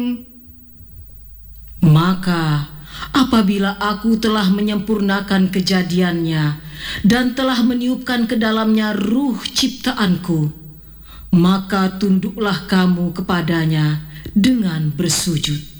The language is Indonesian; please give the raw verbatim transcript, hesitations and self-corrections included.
Maka apabila aku telah menyempurnakan kejadiannya dan telah meniupkan ke dalamnya ruh ciptaanku, maka tunduklah kamu kepadanya dengan bersujud.